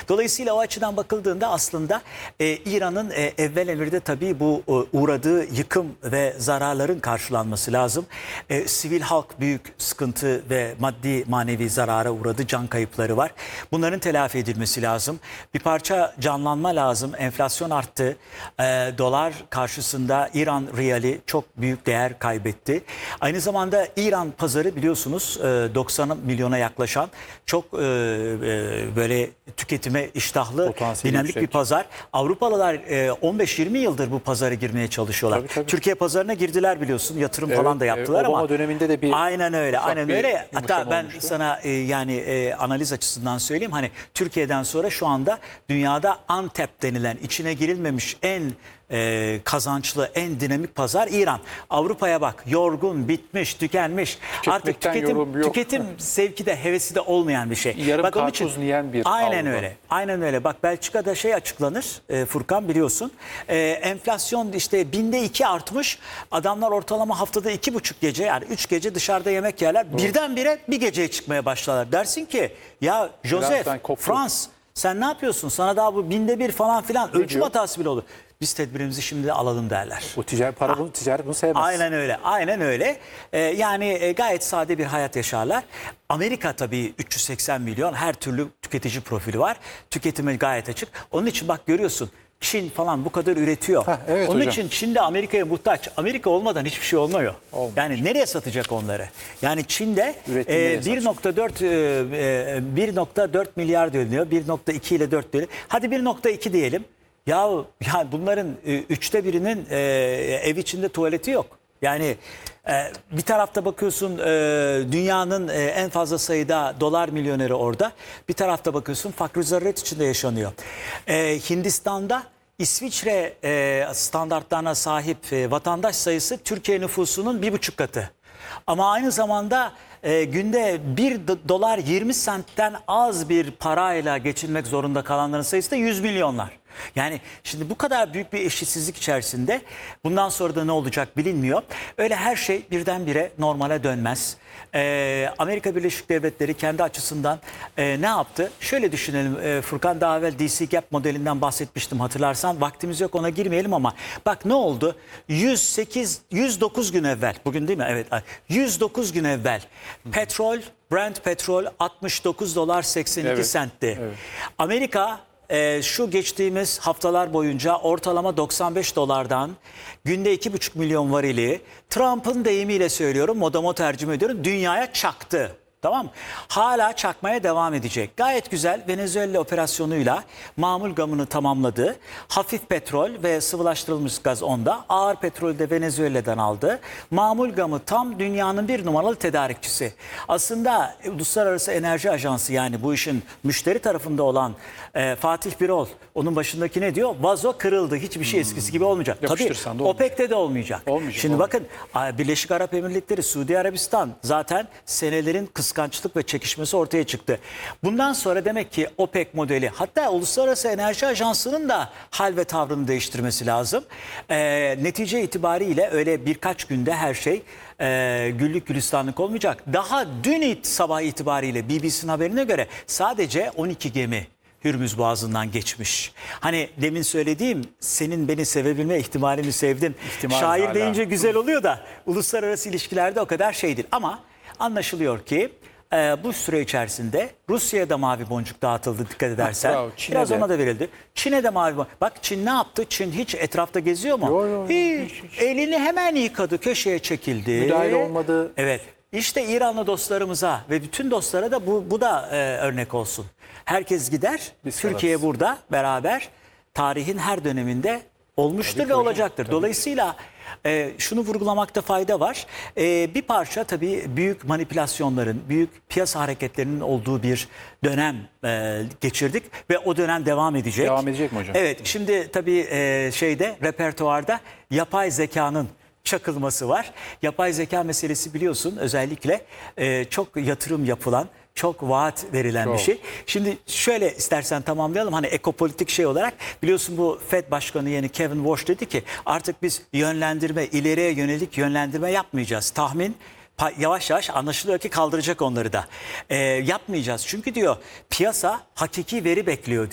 Dolayısıyla o açıdan bakıldığında aslında İran'ın evvel emirde tabii bu uğradığı yıkım ve zararların karşılanması lazım. Sivil halk büyük sıkıntı ve maddi manevi zarara uğradı, can kayıpları var. Bunların telafi edilmesi lazım. Bir parça canlanma lazım. Enflasyon arttı. Dolar karşısında İran riyali çok büyük değer kaybetti. Aynı zamanda İran pazarı biliyorsunuz 90 milyona yaklaşan çok böyle tüketime iştahlı, dinamik bir pazar. Avrupalılar 15-20 yıldır bu pazara girmeye çalışıyorlar. Tabii. Türkiye pazarına girdiler biliyorsun. Yatırım falan da yaptılar Obama ama döneminde de bir aynen öyle. Hatta ben olmuştu. sana analiz açısından söyleyeyim. Hani Türkiye'den sonra şu anda dünyada Antep denilen içine girilmemiş en kazançlı, en dinamik pazar İran. Avrupa'ya bak, yorgun, bitmiş, tükenmiş. Artık tüketim sevki de hevesi de olmayan bir şey. Yarım bak, karpuz yiyen bir aynen Avrupa. öyle. Aynen öyle. Bak Belçika'da şey açıklanır. Furkan biliyorsun. Enflasyon işte 2 artmış. Adamlar ortalama haftada 2,5 gece yani 3 gece dışarıda yemek yerler. Birdenbire bir geceye çıkmaya başlarlar. Dersin ki ya Joseph, Frans sen ne yapıyorsun? Sana daha bu 1/1000 falan filan ölçüm hatası bile olur. Biz tedbirimizi şimdi alalım derler. O ticaret bunu sevmez. Aynen öyle. Aynen öyle. Gayet sade bir hayat yaşarlar. Amerika tabii 380 milyon her türlü tüketici profili var. Tüketime gayet açık. Onun için bak görüyorsun Çin falan bu kadar üretiyor. Evet, onun hocam. için Çin de Amerika'ya muhtaç. Amerika olmadan hiçbir şey olmuyor. Yani nereye satacak onları? Yani Çin'de 1,4 milyar dönüyor. 1,2 ile 4 dönüyor. Hadi 1,2 diyelim. Ya bunların 3'te birinin ev içinde tuvaleti yok. Yani bir tarafta bakıyorsun dünyanın en fazla sayıda dolar milyoneri orada. Bir tarafta bakıyorsun fakr-ı zaruret içinde yaşanıyor. Hindistan'da İsviçre standartlarına sahip vatandaş sayısı Türkiye nüfusunun 1,5 katı. Ama aynı zamanda günde 1 dolar 20 sentten az bir parayla geçinmek zorunda kalanların sayısı da 100 milyonlar. Yani şimdi bu kadar büyük bir eşitsizlik içerisinde bundan sonra da ne olacak bilinmiyor. Öyle her şey birdenbire normale dönmez. Amerika Birleşik Devletleri kendi açısından ne yaptı? Şöyle düşünelim Furkan, daha evvel DC Gap modelinden bahsetmiştim hatırlarsan. Vaktimiz yok, ona girmeyelim ama bak ne oldu? 109 gün evvel, bugün değil mi? Evet, 109 gün evvel Brent petrol 69 dolar 82 sentti. Evet. Amerika şu geçtiğimiz haftalar boyunca ortalama 95 dolardan günde 2,5 milyon varili, Trump'ın deyimiyle söylüyorum, modama tercüme ediyorum, dünyaya çaktı. Tamam mı? Hala çakmaya devam edecek. Gayet güzel Venezuela operasyonuyla mamul gamını tamamladı. Hafif petrol ve sıvılaştırılmış gaz onda. Ağır petrolü de Venezuela'dan aldı. Mamul gamı tam dünyanın bir numaralı tedarikçisi. Aslında Uluslararası Enerji Ajansı, yani bu işin müşteri tarafında olan Fatih Birol, onun başındaki ne diyor? Vazo kırıldı. Hiçbir şey eskisi gibi olmayacak. Tabii OPEC'te de olmayacak. Şimdi bakın Birleşik Arap Emirlikleri, Suudi Arabistan zaten senelerin kıskançlık ve çekişmesi ortaya çıktı. Bundan sonra demek ki OPEC modeli, hatta Uluslararası Enerji Ajansı'nın da hal ve tavrını değiştirmesi lazım. Netice itibariyle öyle birkaç günde her şey güllük gülistanlık olmayacak. Daha dün sabah itibariyle BBC'nin haberine göre sadece 12 gemi Hürmüz Boğazı'ndan geçmiş. Hani demin söylediğim senin beni sevebilme ihtimalini sevdin. Şair deyince güzel oluyor da uluslararası ilişkilerde o kadar şeydir. Ama anlaşılıyor ki bu süre içerisinde Rusya'ya da mavi boncuk dağıtıldı, dikkat edersen. Biraz ona da verildi. Çin'e de mavi boncuk. Bak Çin ne yaptı? Çin hiç etrafta geziyor mu? Hiç. Elini hemen yıkadı, köşeye çekildi. Müdahale olmadı. Evet. İşte İranlı dostlarımıza ve bütün dostlara da bu da örnek olsun. Herkes gider. Türkiye burada beraber tarihin her döneminde olmuştur ve olacaktır. Dolayısıyla şunu vurgulamakta fayda var. Bir parça tabii büyük manipülasyonların, büyük piyasa hareketlerinin olduğu bir dönem geçirdik ve o dönem devam edecek. Devam edecek mi hocam? Evet. Şimdi tabii repertuarda yapay zekanın çakılması var. Yapay zeka meselesi biliyorsun özellikle çok yatırım yapılan, çok vaat verilen bir şey. Şimdi şöyle istersen tamamlayalım. Hani ekopolitik şey olarak biliyorsun bu Fed Başkanı yeni Kevin Warsh dedi ki artık biz yönlendirme, ileriye yönelik yönlendirme yapmayacağız. Tahmin yavaş yavaş anlaşılıyor ki kaldıracak onları da. Yapmayacağız. Çünkü diyor piyasa hakiki veri bekliyor diyor.